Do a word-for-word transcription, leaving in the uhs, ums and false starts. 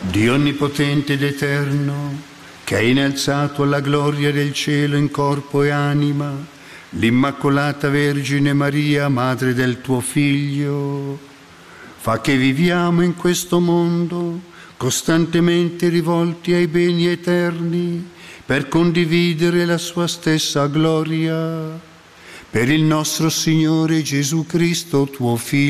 Dio onnipotente ed eterno, che hai innalzato alla gloria del cielo in corpo e anima l'Immacolata Vergine Maria, madre del tuo Figlio, fa che viviamo in questo mondo costantemente rivolti ai beni eterni per condividere la sua stessa gloria. Per il nostro Signore Gesù Cristo, tuo Figlio,